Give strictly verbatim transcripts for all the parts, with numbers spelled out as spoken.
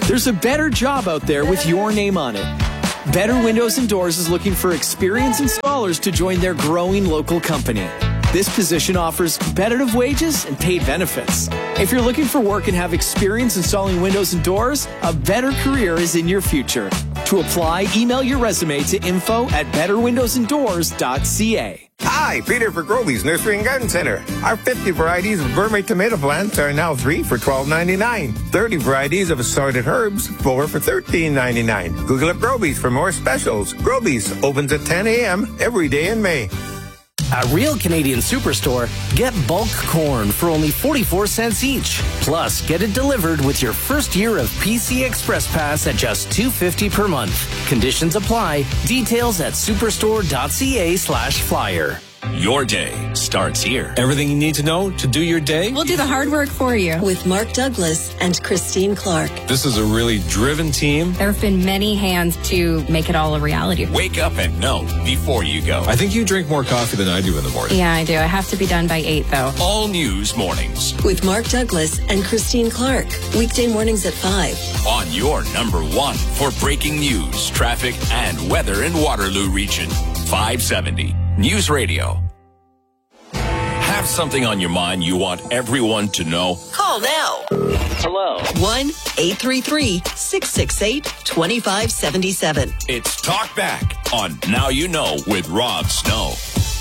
There's a better job out there with your name on it. Better Windows and Doors is looking for experienced installers to join their growing local company. This position offers competitive wages and paid benefits. If you're looking for work and have experience installing windows and doors, a better career is in your future. To apply, email your resume to info at better windows and doors dot c a. Hi, Peter for Groby's Nursery and Garden Center. Our fifty varieties of gourmet tomato plants are now three for twelve ninety-nine. thirty varieties of assorted herbs, four for thirteen ninety-nine. Google up Groby's for more specials. Groby's opens at ten a.m. every day in May. At Real Canadian Superstore, get bulk corn for only forty-four cents each. Plus, get it delivered with your first year of P C Express Pass at just two dollars and fifty cents per month. Conditions apply. Details at superstore dot c a slash flyer. Your day starts here. Everything you need to know to do your day? We'll do the hard work for you. With Mark Douglas and Christine Clark. This is a really driven team. There have been many hands to make it all a reality. Wake up and know before you go. I think you drink more coffee than I do in the morning. Yeah, I do. I have to be done by eight, though. All News Mornings. With Mark Douglas and Christine Clark. Weekday mornings at five. On your number one for breaking news, traffic, and weather in Waterloo Region. five seventy News Radio. Have something on your mind you want everyone to know? Call now. Hello. one eight three three, six six eight, two five seven seven. It's Talk Back on Now You Know with Rob Snow.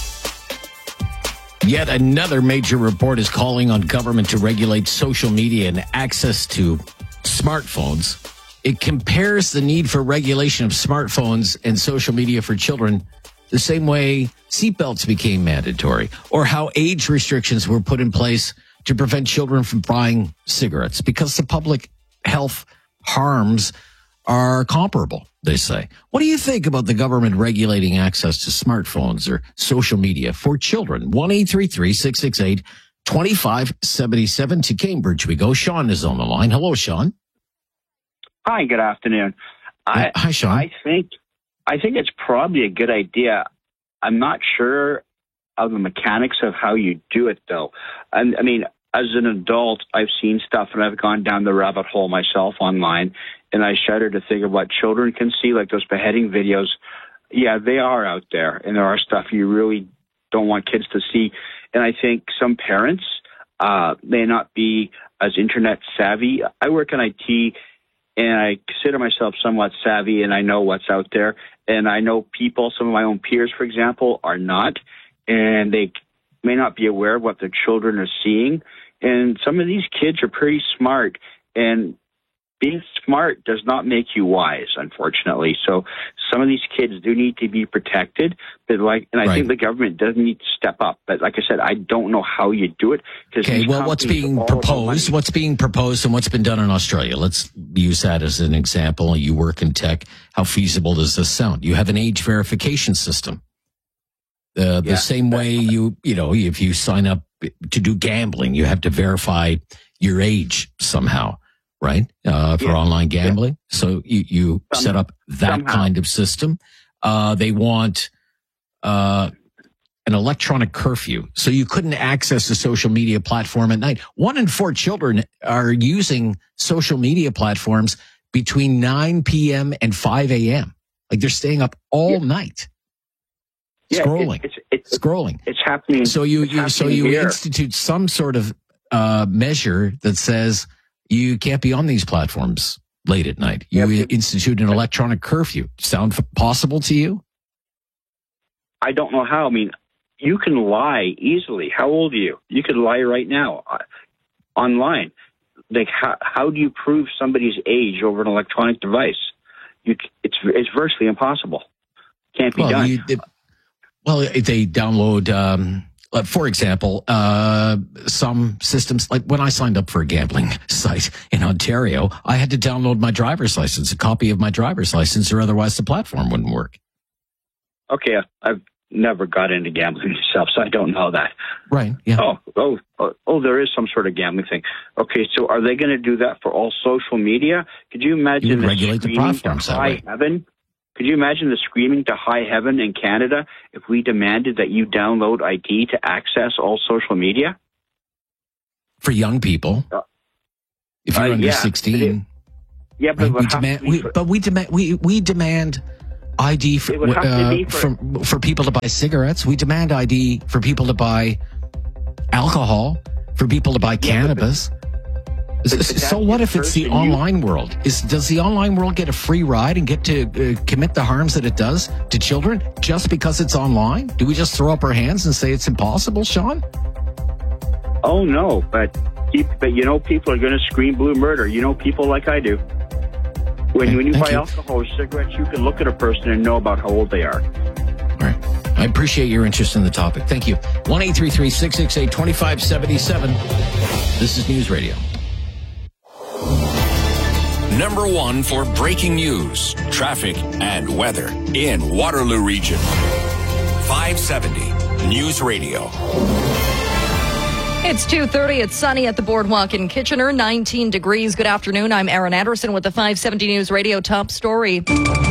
Yet another major report is calling on government to regulate social media and access to smartphones. It compares the need for regulation of smartphones and social media for children the same way seatbelts became mandatory, or how age restrictions were put in place to prevent children from buying cigarettes, because the public health harms are comparable, they say. What do you think about the government regulating access to smartphones or social media for children? one eight three three, six six eight, two five seven seven. To Cambridge we go. Sean is on the line. Hello, Sean. Hi, good afternoon. I, Hi, Sean. I think I think it's probably a good idea. I'm not sure of the mechanics of how you do it, though. And I mean, as an adult, I've seen stuff and I've gone down the rabbit hole myself online, and I shudder to think of what children can see, like those beheading videos. Yeah, they are out there, and there are stuff you really don't want kids to see. And I think some parents uh, may not be as internet savvy. I work in I T, and I consider myself somewhat savvy, and I know what's out there. And I know people, some of my own peers, for example, are not, and they may not be aware of what their children are seeing. And some of these kids are pretty smart, and being smart does not make you wise, unfortunately. So some of these kids do need to be protected. But like, and I Right. think the government does need to step up. But like I said, I don't know how you do it. Okay, well, what's being proposed? What's being proposed and what's been done in Australia? Let's use that as an example. You work in tech. How feasible does this sound? You have an age verification system. Uh, the Yeah. same way you, you know, if you sign up to do gambling, you have to verify your age somehow, right? Uh, for Yeah. online gambling. So you, you Some- set up that somehow. kind of system. Uh, they want, uh, an electronic curfew. So you couldn't access a social media platform at night. One in four children are using social media platforms between nine p.m. and five a.m. Like they're staying up all Yeah. night. Yeah, Scrolling, It's, it's, scrolling. it's happening. So you, it's you so happening you here. institute some sort of uh, measure that says you can't be on these platforms late at night. You Yeah, but- institute an electronic curfew. Sound f- possible to you? I don't know how. I mean, you can lie easily. How old are you? You could lie right now uh, online. Like, how, how do you prove somebody's age over an electronic device? You, c- it's it's virtually impossible. Can't be Well, done. you, it, well, if they download, um, like, for example, uh, some systems, like when I signed up for a gambling site in Ontario, I had to download my driver's license, a copy of my driver's license, or otherwise the platform wouldn't work. Okay, I've never got into gambling myself, so I don't know that. Right. Yeah. Oh, oh, oh, oh, there is some sort of gambling thing. Okay, so are they going to do that for all social media? Could you imagine You would the regulate the screaming platforms to that high way. heaven? Could you imagine the screaming to high heaven in Canada if we demanded that you download I D to access all social media? For young people, Uh, if you're uh, under yeah, sixteen. Yeah, but Right? it would We have demand, to be we, for- but we demand we we demand I D for It would have to uh, be for- for for people to buy cigarettes. We demand I D for people to buy alcohol, for people to buy cannabis. but S- that's so what if the it's the person you- online world? Is does the online world get a free ride and get to uh, commit the harms that it does to children just because it's online? Do we just throw up our hands and say it's impossible, Sean? Oh no, but keep, but you know, people are going to scream blue murder. You know, people like I do. When Okay, when you thank buy you. alcohol or cigarettes, you can look at a person and know about how old they are. All right. I appreciate your interest in the topic. Thank you. one eight three three, six six eight, two five seven seven. This is News Radio. Number one for breaking news, traffic, and weather in Waterloo Region. five seventy News Radio. It's two thirty. It's sunny at the Boardwalk in Kitchener, nineteen degrees. Good afternoon. I'm Erin Anderson with the five seventy News Radio top story.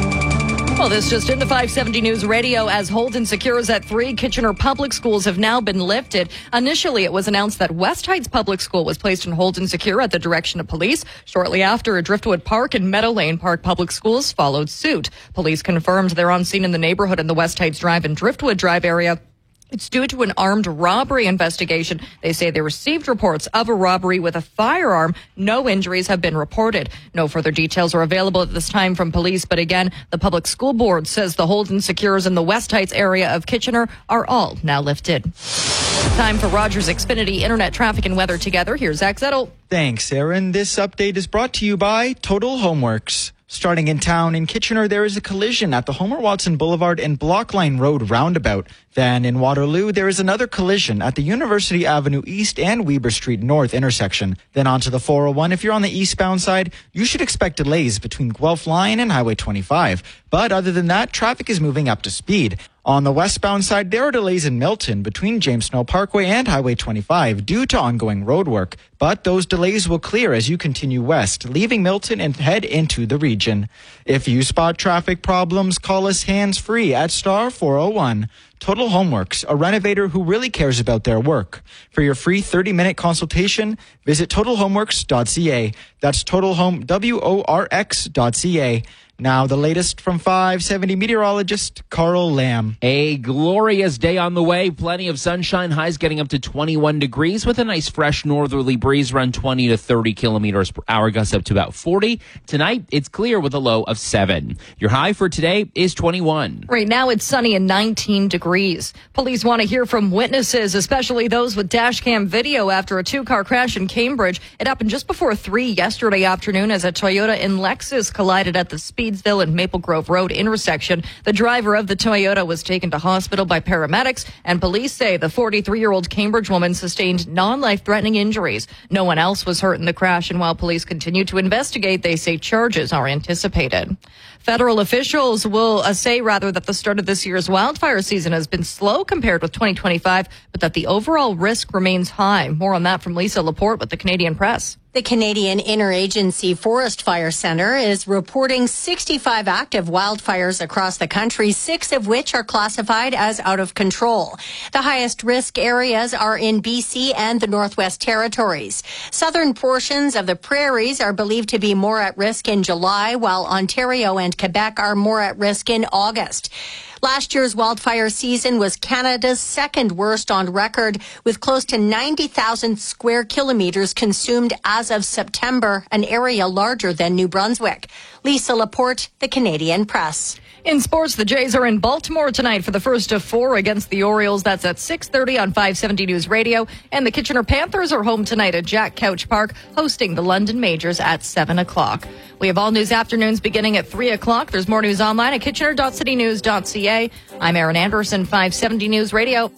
Well, this just in the five seventy News Radio. As Holden secures at three, Kitchener public schools have now been lifted. Initially, it was announced that West Heights Public School was placed in Holden secure at the direction of police. Shortly after, Driftwood Park and Meadow Lane Park public schools followed suit. Police confirmed they're on scene in the neighborhood in the West Heights Drive and Driftwood Drive area. It's due to an armed robbery investigation. They say they received reports of a robbery with a firearm. No injuries have been reported. No further details are available at this time from police. But again, the Public School Board says the Holden secures in the West Heights area of Kitchener are all now lifted. Time for Rogers Xfinity Internet traffic and weather together. Here's Zach Zettel. Thanks, Aaron. This update is brought to you by Total Homeworks. Starting in town in Kitchener, there is a collision at the Homer Watson Boulevard and Blockline Road roundabout. Then in Waterloo, there is another collision at the University Avenue East and Weber Street North intersection. Then onto the four oh one. If you're on the eastbound side, you should expect delays between Guelph Line and Highway twenty-five. But other than that, traffic is moving up to speed. On the westbound side, there are delays in Milton between James Snow Parkway and Highway twenty-five due to ongoing road work. But those delays will clear as you continue west, leaving Milton and head into the region. If you spot traffic problems, call us hands-free at star four oh one. Total Homeworks, a renovator who really cares about their work. For your free thirty-minute consultation, visit total homeworks dot c a. That's Total Home, W O R X dot C A. Now the latest from five seventy meteorologist Carl Lamb. A glorious day on the way. Plenty of sunshine. Highs getting up to twenty-one degrees with a nice fresh northerly breeze around twenty to thirty kilometers per hour. Gusts up to about forty. Tonight, it's clear with a low of seven. Your high for today is twenty-one. Right now, it's sunny and nineteen degrees. Police want to hear from witnesses, especially those with dash cam video after a two-car crash in Cambridge. It happened just before three yesterday afternoon as a Toyota and Lexus collided at the Speedsville and Maple Grove Road intersection. The driver of the Toyota was taken to hospital by paramedics, and police say the forty-three-year-old Cambridge woman sustained non-life-threatening injuries. No one else was hurt in the crash, and while police continue to investigate, they say charges are anticipated. Federal officials will uh, say, rather, that the start of this year's wildfire season has been slow compared with twenty twenty-five, but that the overall risk remains high. More on that from Lisa Laporte with the Canadian Press. The Canadian Interagency Forest Fire Centre is reporting sixty-five active wildfires across the country, six of which are classified as out of control. The highest risk areas are in B C and the Northwest Territories. Southern portions of the prairies are believed to be more at risk in July, while Ontario and Quebec are more at risk in August. Last year's wildfire season was Canada's second worst on record, with close to ninety thousand square kilometers consumed as of September, an area larger than New Brunswick. Lisa Laporte, the Canadian Press. In sports, the Jays are in Baltimore tonight for the first of four against the Orioles. That's at six thirty on five seventy News Radio. And the Kitchener Panthers are home tonight at Jack Couch Park, hosting the London Majors at seven o'clock. We have all news afternoons beginning at three o'clock. There's more news online at kitchener dot city news dot c a. I'm Erin Anderson, five seventy News Radio.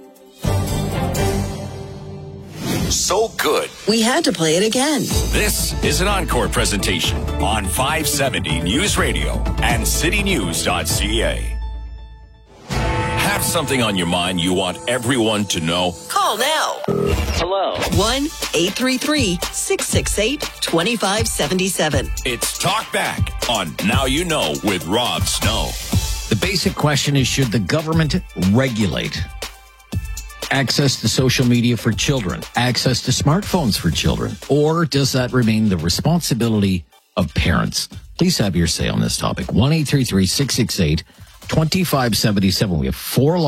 So good. We had to play it again. This is an encore presentation on five seventy News Radio and city news dot c a. Have something on your mind you want everyone to know? Call now. Hello. one eight three three, six six eight, two five seven seven. It's Talk Back on Now You Know with Rob Snow. The basic question is, should the government regulate access to social media for children, access to smartphones for children, or does that remain the responsibility of parents. Please have your say on this topic. one eight three three, six six eight, two five seven seven. We have four